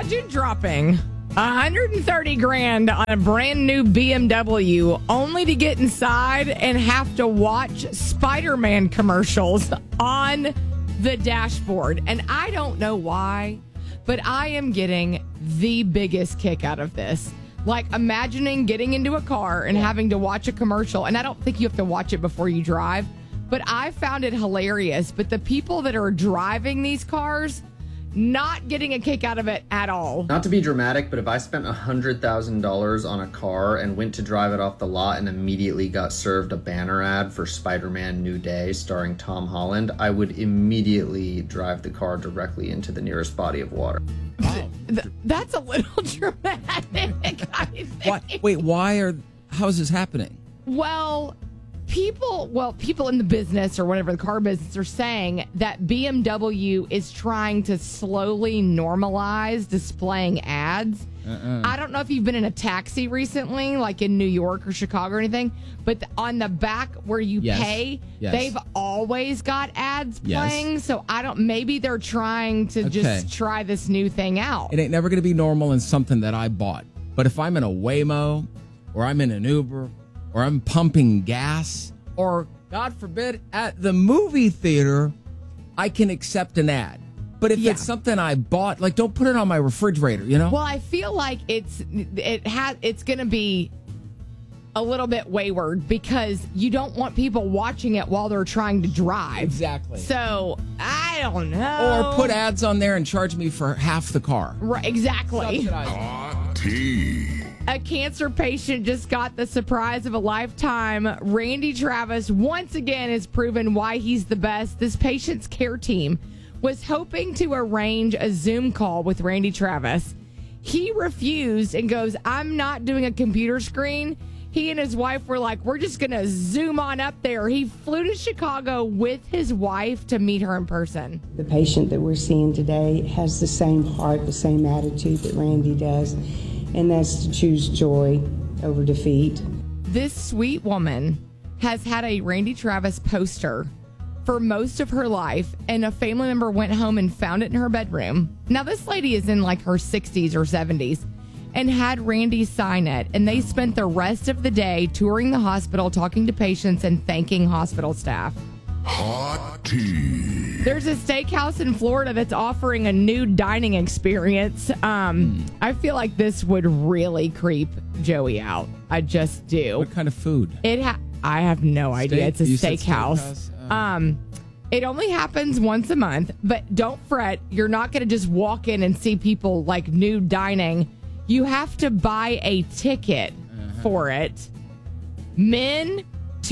Imagine dropping $130,000 on a brand new BMW only to get inside and have to watch Spider-Man commercials on the dashboard. And I don't know why, but I am getting the biggest kick out of this. Like, imagining getting into a car and having to watch a commercial. And I don't think you have to watch it before you drive, but I found it hilarious. But the people that are driving these cars, not getting a kick out of it at all. Not to be dramatic, but if I spent $100,000 on a car and went to drive it off the lot and immediately got served a banner ad for Spider-Man New Day starring Tom Holland, I would immediately drive the car directly into the nearest body of water. Wow. That's a little dramatic, I think. How is this happening? Well, people in the business or whatever, the car business, are saying that BMW is trying to slowly normalize displaying ads. I don't know if you've been in a taxi recently, like in New York or Chicago or anything, but on the back where you pay, they've always got ads playing. So maybe they're trying to just try this new thing out. It ain't never going to be normal in something that I bought. But if I'm in a Waymo or I'm in an Uber or I'm pumping gas, or, God forbid, at the movie theater, I can accept an ad. But if it's something I bought, like, don't put it on my refrigerator, you know? Well, I feel like it's going to be a little bit wayward because you don't want people watching it while they're trying to drive. Exactly. So, I don't know. Or put ads on there and charge me for half the car. Right, exactly. Hot tea. A cancer patient just got the surprise of a lifetime. Randy Travis once again has proven why he's the best. This patient's care team was hoping to arrange a Zoom call with Randy Travis. He refused and goes, I'm not doing a computer screen. He and his wife were like, we're just going to Zoom on up there. He flew to Chicago with his wife to meet her in person. The patient that we're seeing today has the same heart, the same attitude that Randy does, and that's to choose joy over defeat. This sweet woman has had a Randy Travis poster for most of her life, and a family member went home and found it in her bedroom. Now, this lady is in like her 60s or 70s and had Randy sign it, and they spent the rest of the day touring the hospital, talking to patients, and thanking hospital staff. Hot tea. There's a steakhouse in Florida that's offering a new dining experience. I feel like this would really creep Joey out. I just do. What kind of food? I have no idea. It's a steakhouse. It only happens once a month, but don't fret. You're not going to just walk in and see people like new dining. You have to buy a ticket for it. Men,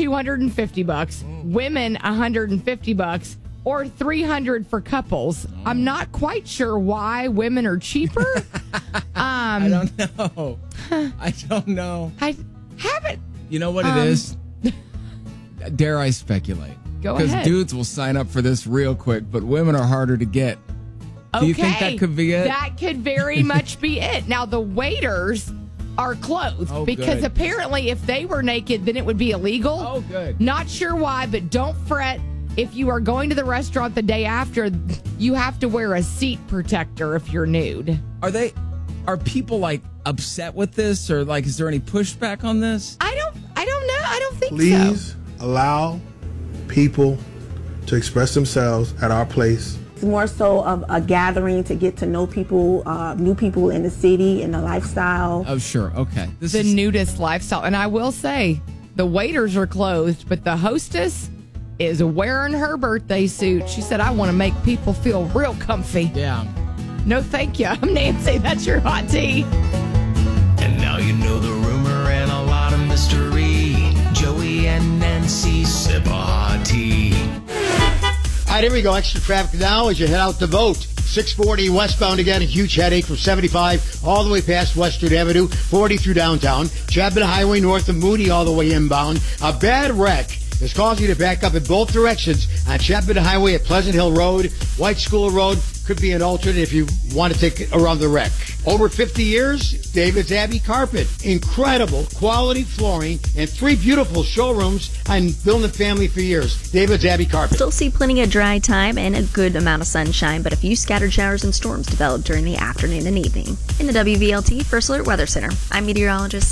$250. Women, $150, or $300 for couples. I'm not quite sure why women are cheaper. I don't know. I don't know. I haven't. You know what it is? Dare I speculate? Go ahead. Because dudes will sign up for this real quick, but women are harder to get. Do you think that could be it? That could very much be it. Now, the waiters are clothed because apparently if they were naked, then it would be illegal. Oh, good. Not sure why, but don't fret. If you are going to the restaurant the day after, you have to wear a seat protector if you're nude. Are people like upset with this, or like is there any pushback on this? I don't know. I don't think so. Please allow people to express themselves at our place. It's more so of a gathering to get to know people, new people in the city and the lifestyle. Oh, sure. Okay. The nudist lifestyle. And I will say, the waiters are clothed, but the hostess is wearing her birthday suit. She said, I want to make people feel real comfy. Yeah. No, thank you. I'm Nancy. That's your hot tea. And now you know the rumor and a lot of mystery. Joey and Nancy sip a hot tea. All right, here we go. Extra traffic now as you head out to vote. 640 westbound again, a huge headache from 75 all the way past Western Avenue, 40 through downtown. Chapman Highway north of Moody all the way inbound. A bad wreck is causing you to back up in both directions on Chapman Highway at Pleasant Hill Road. White School Road could be an alternate if you want to take around the wreck. Over 50 years, David's Abbey Carpet. Incredible quality flooring and 3 beautiful showrooms on building family for years. David's Abbey Carpet. Still see plenty of dry time and a good amount of sunshine, but a few scattered showers and storms develop during the afternoon and evening. In the WVLT First Alert Weather Center, I'm meteorologist